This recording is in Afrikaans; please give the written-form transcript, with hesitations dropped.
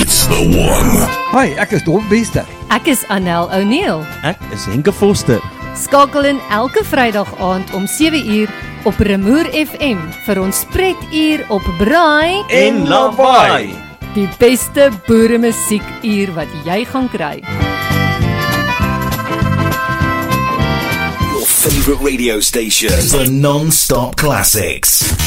That's the one. Hi, ek is Dom Bester. Ek is Anel O'Neill. Ek is Henke Foster. Skakel in elke Vrydag aand om 7uur op Remoer FM vir ons spretuur op Braai En Lawaai. Die beste boeremusiekuur wat jy gaan kry. Your favorite radio station for non-stop classics.